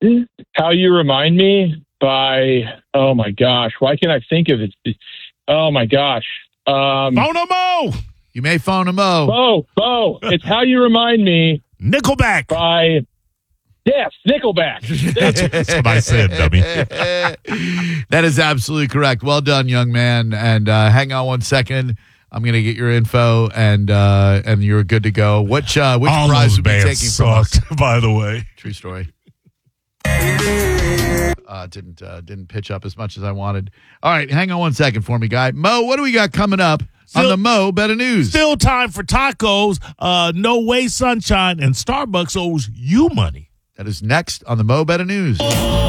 How You Remind Me by, oh my gosh, why can't I think of it? Oh my gosh. Phone a Mo. You may phone a Mo. Bo. It's How You Remind Me Nickelback. by, yes, Nickelback. That's what I said, dummy. That is absolutely correct. Well done, young man. And hang on one second. I'm going to get your info, and you're good to go. Which prize would be taking from us? By the way. True story. Didn't pitch up as much as I wanted. All right, hang on one second for me, guy. Mo, what do we got coming up on the Mo Better News? Still time for tacos. No Way Sunshine, and Starbucks owes you money. That is next on the Mo Better News.